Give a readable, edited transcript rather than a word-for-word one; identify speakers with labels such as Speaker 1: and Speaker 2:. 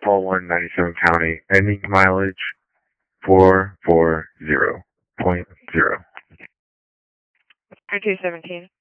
Speaker 1: Fall 1, 97 County, ending mileage 440.0.
Speaker 2: R217.